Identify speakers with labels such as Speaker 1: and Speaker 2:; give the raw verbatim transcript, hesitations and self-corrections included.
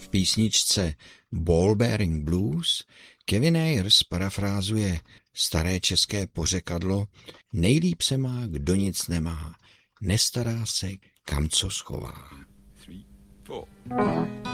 Speaker 1: V písničce Ball Bearing Blues Kevin Ayers parafrázuje staré české pořekadlo: nejlíp se má, kdo nic nemá, nestará se, kam co schová.
Speaker 2: Three, four.